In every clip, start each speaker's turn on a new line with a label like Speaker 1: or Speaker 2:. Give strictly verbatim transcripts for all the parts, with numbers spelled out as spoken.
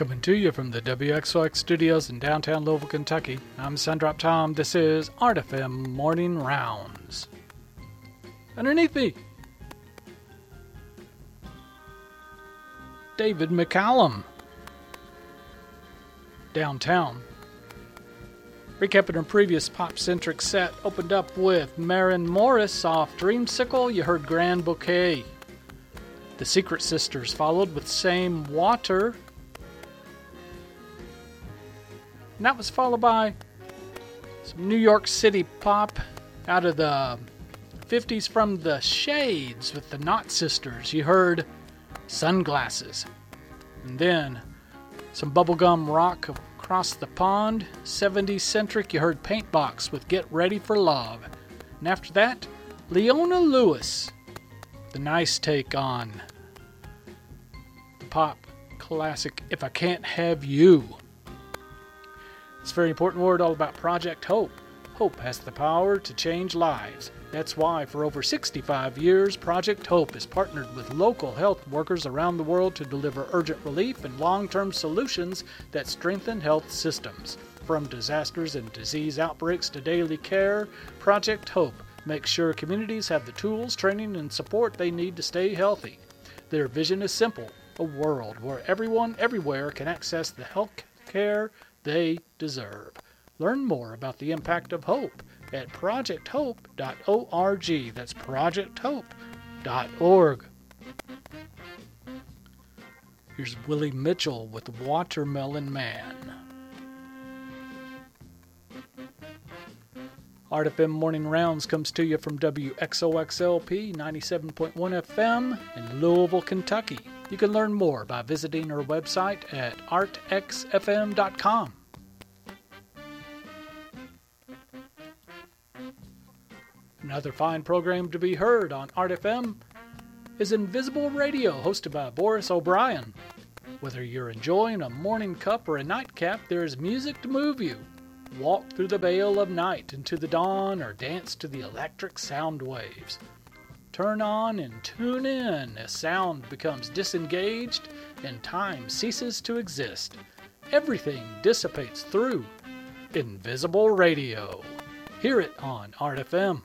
Speaker 1: Coming to you from the W X O X studios in downtown Louisville, Kentucky, I'm Sundrop Tom. This is Art F M Morning Rounds. Underneath me, David McCallum. Downtown, recapping our previous pop-centric set, opened up with Maren Morris off Dreamsicle. You heard Grand Bouquet. The Secret Sisters followed with Same Water. And that was followed by some New York City pop out of the fifties from the Shades with the Knot Sisters. You heard Sunglasses. And then some bubblegum rock across the pond. seventies centric, you heard Paintbox with Get Ready for Love. And after that, Leona Lewis. The nice take on the pop classic If I Can't Have You. It's a very important word all about Project Hope. Hope has the power to change lives. That's why for over sixty-five years, Project Hope has partnered with local health workers around the world to deliver urgent relief and long-term solutions that strengthen health systems. From disasters and disease outbreaks to daily care, Project Hope makes sure communities have the tools, training, and support they need to stay healthy. Their vision is simple: a world where everyone, everywhere can access the health care they deserve. Learn more about the impact of hope at project hope dot org. That's project hope dot org. Here's Willie Mitchell with Watermelon Man. Art F M Morning Rounds comes to you from W X O X L P ninety-seven point one F M in Louisville, Kentucky. You can learn more by visiting our website at art x f m dot com. Another fine program to be heard on Art F M is Invisible Radio, hosted by Boris O'Brien. Whether you're enjoying a morning cup or a nightcap, there is music to move you. Walk through the veil of night into the dawn, or dance to the electric sound waves. Turn on and tune in as sound becomes disengaged and time ceases to exist. Everything dissipates through Invisible Radio. Hear it on Art F M.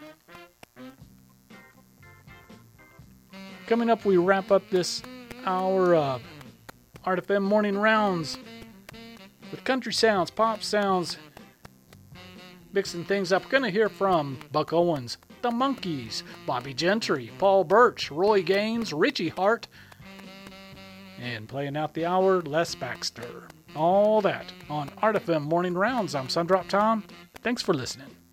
Speaker 1: Coming up, we wrap up this hour of Art F M Morning Rounds with country sounds, pop sounds, mixing things up. We're going to hear from Buck Owens, The Monkees, Bobby Gentry, Paul Birch, Roy Gaines, Richie Hart, and playing out the hour, Les Baxter. All that on Art F M Morning Rounds. I'm Sundrop Tom. Thanks for listening.